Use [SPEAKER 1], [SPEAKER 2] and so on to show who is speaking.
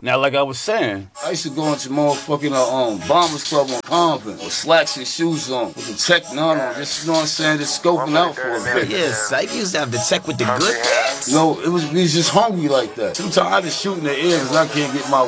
[SPEAKER 1] Now, like I was saying, I used to go into motherfucking Bombers Club on Compton with slacks and shoes on, with the tech none on, just, you know what I'm saying, just scoping out for a bit.
[SPEAKER 2] Yeah, psych, you used to have the tech with the good pants.
[SPEAKER 1] No, we was just hungry like that. Sometimes I just shoot in the air because I can't get my